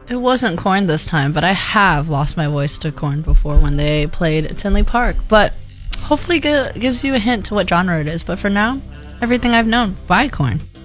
It wasn't Korn this time, but I have lost my voice to Korn before when they played at Tinley Park. But hopefully gives you a hint to what genre it is. But for now, everything I've known by Korn.